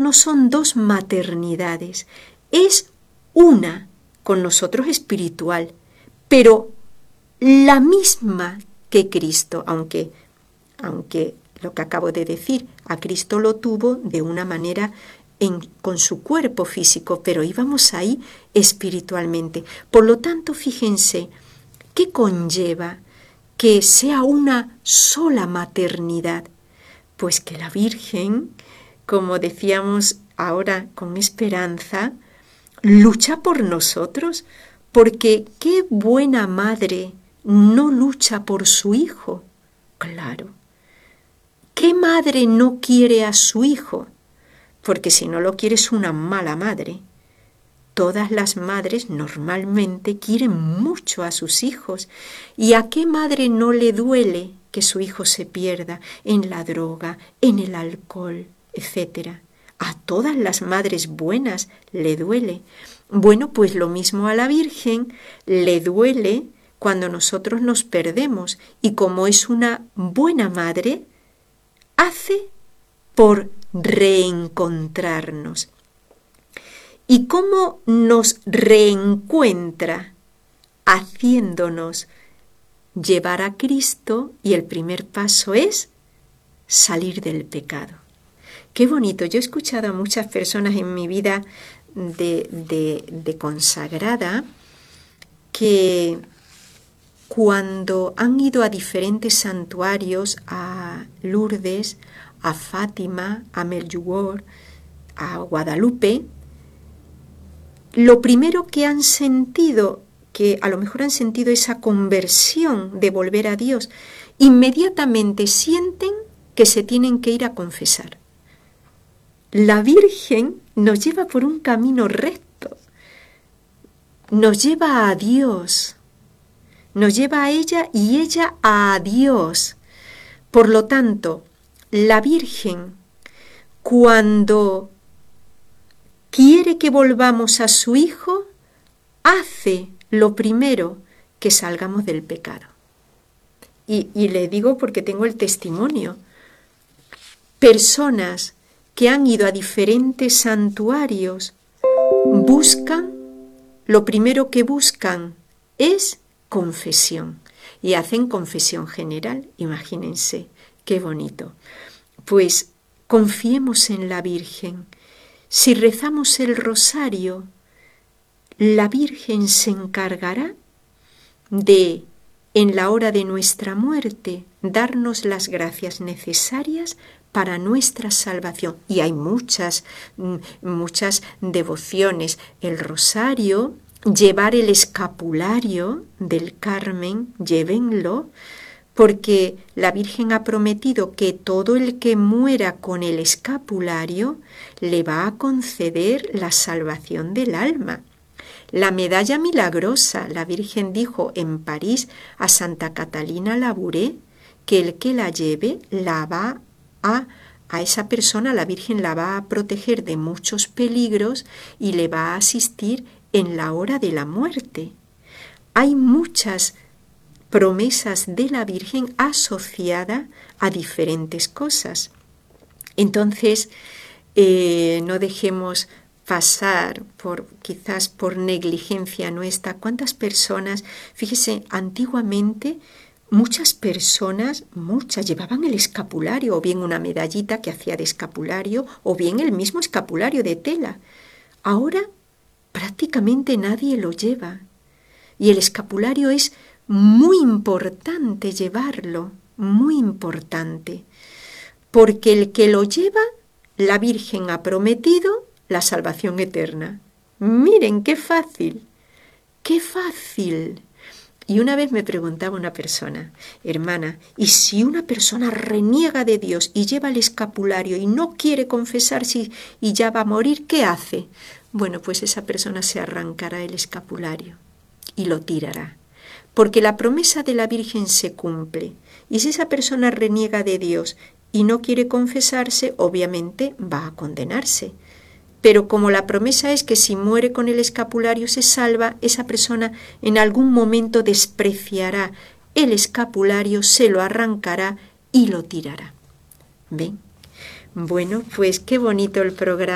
no son dos maternidades, es una con nosotros espiritual, pero la misma que Cristo, aunque lo que acabo de decir, a Cristo lo tuvo de una manera con su cuerpo físico, pero íbamos ahí espiritualmente. Por lo tanto, fíjense, ¿qué conlleva que sea una sola maternidad? Pues que la Virgen, como decíamos ahora con esperanza, lucha por nosotros, porque qué buena madre no lucha por su hijo. Claro. ¿Qué madre no quiere a su hijo? Porque si no lo quiere es una mala madre. Todas las madres normalmente quieren mucho a sus hijos. ¿Y a qué madre no le duele que su hijo se pierda en la droga, en el alcohol, etcétera? A todas las madres buenas le duele. Bueno, pues lo mismo a la Virgen le duele cuando nosotros nos perdemos. Y como es una buena madre, hace por reencontrarnos. ¿Y cómo nos reencuentra? Haciéndonos llevar a Cristo, y el primer paso es salir del pecado. Qué bonito. Yo he escuchado a muchas personas en mi vida de consagrada que cuando han ido a diferentes santuarios, a Lourdes, a Fátima, a Medjugorje, a Guadalupe, lo primero que han sentido, que a lo mejor han sentido esa conversión de volver a Dios, inmediatamente sienten que se tienen que ir a confesar. La Virgen nos lleva por un camino recto, nos lleva a Dios, nos lleva a ella y ella a Dios. Por lo tanto, la Virgen, cuando quiere que volvamos a su Hijo, hace lo primero, que salgamos del pecado. Y le digo porque tengo el testimonio. Personas que han ido a diferentes santuarios buscan, lo primero que buscan es confesión. Y hacen confesión general, imagínense, qué bonito. Pues confiemos en la Virgen. Si rezamos el rosario, la Virgen se encargará de, en la hora de nuestra muerte, darnos las gracias necesarias para nuestra salvación. Y hay muchas devociones. El rosario, llevar el escapulario del Carmen, llévenlo, porque la Virgen ha prometido que todo el que muera con el escapulario le va a conceder la salvación del alma. La medalla milagrosa, la Virgen dijo en París a Santa Catalina Labouré que el que la lleve la va a esa persona, la Virgen la va a proteger de muchos peligros y le va a asistir en la hora de la muerte. Hay muchas promesas de la Virgen asociada a diferentes cosas. Entonces, no dejemos pasar quizás por negligencia nuestra. ¿Cuántas personas? Fíjese, antiguamente muchas personas llevaban el escapulario, o bien una medallita que hacía de escapulario, o bien el mismo escapulario de tela. Ahora prácticamente nadie lo lleva. Y el escapulario es muy importante llevarlo, muy importante, porque el que lo lleva, la Virgen ha prometido la salvación eterna. Miren, qué fácil, qué fácil. Y una vez me preguntaba una persona, hermana, ¿y si una persona reniega de Dios y lleva el escapulario y no quiere confesarse y ya va a morir, qué hace? Bueno, pues esa persona se arrancará el escapulario y lo tirará. Porque la promesa de la Virgen se cumple. Y si esa persona reniega de Dios y no quiere confesarse, obviamente va a condenarse. Pero como la promesa es que si muere con el escapulario se salva, esa persona en algún momento despreciará el escapulario, se lo arrancará y lo tirará. ¿Ven? Bueno, pues qué bonito el programa.